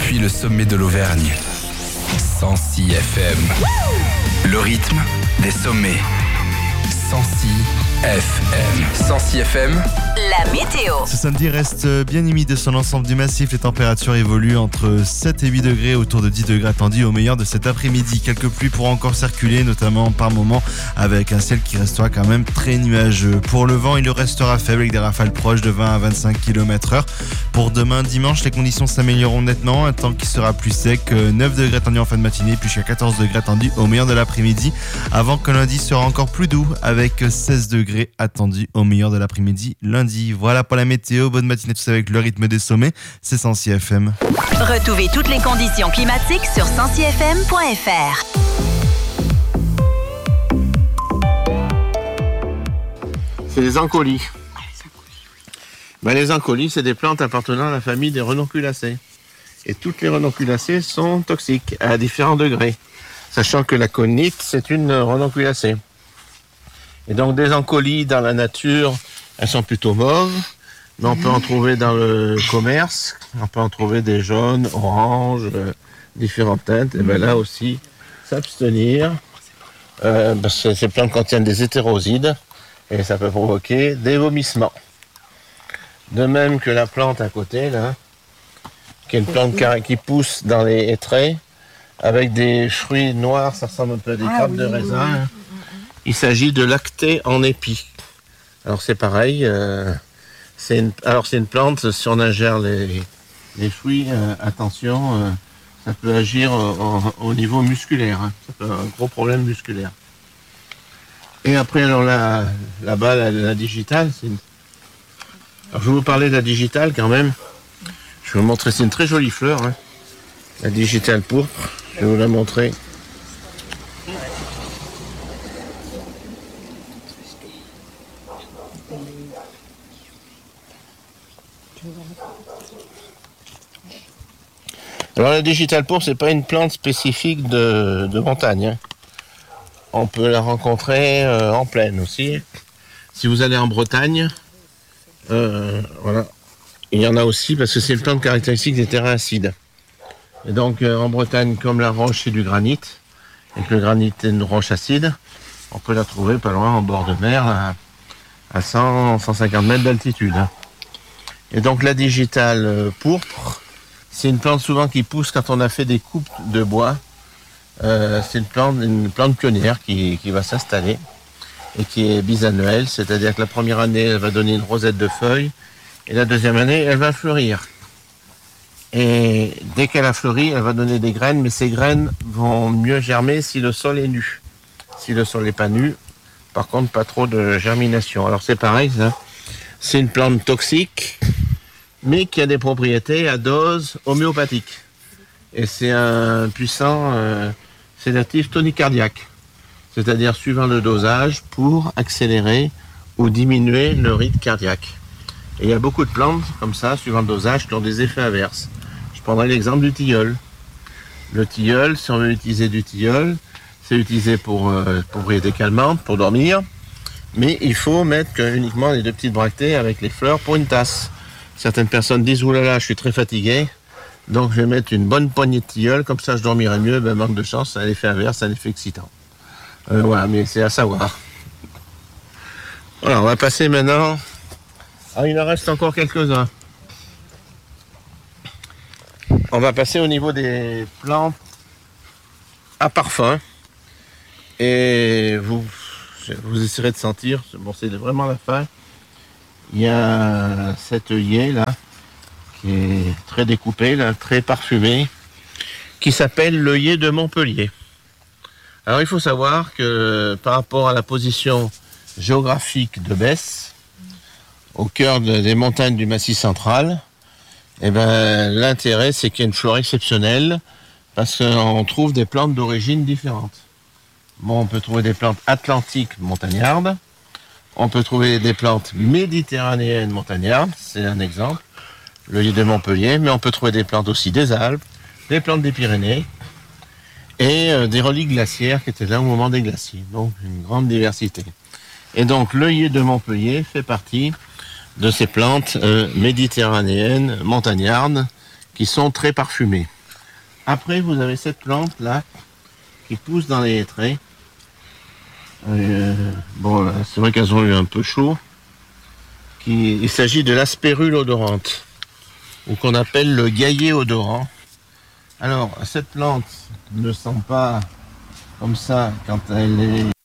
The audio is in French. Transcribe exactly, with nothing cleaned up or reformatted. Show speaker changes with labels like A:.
A: depuis le sommet de l'Auvergne. cent six F M. Le rythme des sommets. cent six F M. cent six F M.
B: La météo.
C: Ce samedi reste bien humide de son ensemble du massif. Les températures évoluent entre sept et huit degrés, autour de dix degrés attendus au meilleur de cet après-midi. Quelques pluies pourront encore circuler, notamment par moments, avec un ciel qui restera quand même très nuageux. Pour le vent, il restera faible avec des rafales proches de vingt à vingt-cinq kilomètres heure. Pour demain dimanche, les conditions s'amélioreront nettement. Un temps qui sera plus sec, neuf degrés attendus en fin de matinée, puis jusqu'à quatorze degrés attendus au meilleur de l'après-midi. Avant que lundi sera encore plus doux, avec seize degrés attendus au meilleur de l'après-midi lundi. Voilà pour la météo. Bonne matinée tous avec le rythme des sommets. C'est cent six F M.
B: Retrouvez toutes les conditions climatiques sur cent six F M point F R.
D: C'est les ancolis. Ben, les ancolis, c'est des plantes appartenant à la famille des renonculacées. Et toutes les renonculacées sont toxiques à différents degrés. Sachant que la conite, c'est une renonculacée. Et donc des ancolis dans la nature, elles sont plutôt mauves, mais on peut en trouver dans le commerce, on peut en trouver des jaunes, oranges, euh, différentes teintes. Et bien là aussi, s'abstenir, euh, parce que ces plantes contiennent des hétérosides, et ça peut provoquer des vomissements. De même que la plante à côté, là, qui est une plante qui pousse dans les hêtraies, avec des fruits noirs, ça ressemble un peu à des grappes de raisin. Il s'agit de lactée en épi. Alors c'est pareil, euh, c'est une, alors c'est une plante, si on ingère les, les fruits, euh, attention, euh, ça peut agir au, au niveau musculaire, hein. Ça peut avoir un gros problème musculaire. Et après, alors là, là-bas, la, la digitale, c'est une... Alors je vais vous parler de la digitale quand même. Je vais vous montrer, c'est une très jolie fleur, hein. La digitale pourpre, je vais vous la montrer. Alors la digitale pourpre, c'est pas une plante spécifique de, de montagne, hein. On peut la rencontrer euh, en plaine aussi. Si vous allez en Bretagne, euh, voilà, il y en a aussi parce que c'est une plante caractéristique des terrains acides. Et donc euh, en Bretagne, comme la roche c'est du granit, et que le granit est une roche acide, on peut la trouver pas loin en bord de mer, à, à cent à cent cinquante mètres d'altitude. Et donc la digitale pourpre, c'est une plante souvent qui pousse quand on a fait des coupes de bois. Euh, c'est une plante, une plante pionnière qui, qui va s'installer et qui est bisannuelle, c'est-à-dire que la première année, elle va donner une rosette de feuilles et la deuxième année, elle va fleurir. Et dès qu'elle a fleuri, elle va donner des graines, mais ces graines vont mieux germer si le sol est nu. Si le sol n'est pas nu, par contre, pas trop de germination. Alors c'est pareil, ça. C'est une plante toxique, mais qui a des propriétés à dose homéopathique. Et c'est un puissant euh, sédatif tonicardiaque, c'est-à-dire suivant le dosage pour accélérer ou diminuer le rythme cardiaque. Et il y a beaucoup de plantes comme ça, suivant le dosage, qui ont des effets inverses. Je prendrai l'exemple du tilleul. Le tilleul, si on veut utiliser du tilleul, c'est utilisé pour euh, propriétés calmantes, pour dormir, mais il faut mettre que uniquement les deux petites bractées avec les fleurs pour une tasse. Certaines personnes disent « Ouh là là, je suis très fatigué, donc je vais mettre une bonne poignée de tilleul, comme ça je dormirai mieux. » Ben, manque de chance, c'est un effet inverse, c'est un effet excitant. Euh, voilà, mais c'est à savoir. Voilà, on va passer maintenant... Ah, il en reste encore quelques-uns. On va passer au niveau des plantes à parfum. Et vous, vous essaierez de sentir, bon, c'est vraiment la fin. Il y a cet œillet là, qui est très découpé, là, très parfumé, qui s'appelle l'œillet de Montpellier. Alors il faut savoir que par rapport à la position géographique de Besse, au cœur de, des montagnes du Massif central, eh ben, l'intérêt c'est qu'il y a une flore exceptionnelle parce qu'on trouve des plantes d'origine différentes. Bon, on peut trouver des plantes atlantiques montagnardes, on peut trouver des plantes méditerranéennes montagnardes, c'est un exemple, l'œillet de Montpellier, mais on peut trouver des plantes aussi des Alpes, des plantes des Pyrénées et euh, des reliques glaciaires qui étaient là au moment des glaciers, donc une grande diversité. Et donc l'œillet de Montpellier fait partie de ces plantes euh, méditerranéennes montagnardes qui sont très parfumées. Après, vous avez cette plante là qui pousse dans les hêtraies. Euh, bon, là, c'est vrai qu'elles ont eu un peu chaud. Qui, il s'agit de l'aspérule odorante, ou qu'on appelle le gaillet odorant. Alors, cette plante ne sent pas comme ça quand elle est